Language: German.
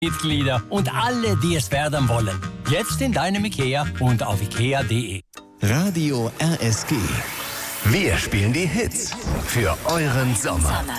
Mitglieder und alle, die es werden wollen. Jetzt in deinem IKEA und auf ikea.de. Radio RSG. Wir spielen die Hits für euren Sommer.